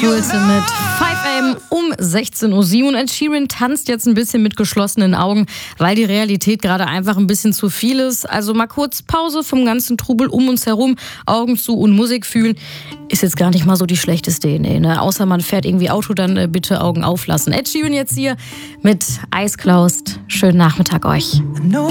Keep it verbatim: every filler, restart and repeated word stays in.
Schulte mit five a.m. um sechzehn Uhr sieben. Und Ed Sheeran tanzt jetzt ein bisschen mit geschlossenen Augen, weil die Realität gerade einfach ein bisschen zu viel ist. Also mal kurz Pause vom ganzen Trubel um uns herum, Augen zu und Musik fühlen. Ist jetzt gar nicht mal so die schlechteste Idee, ne? Außer man fährt irgendwie Auto, dann äh, bitte Augen auflassen. Ed Sheeran jetzt hier mit Eyes Closed. Schönen Nachmittag euch.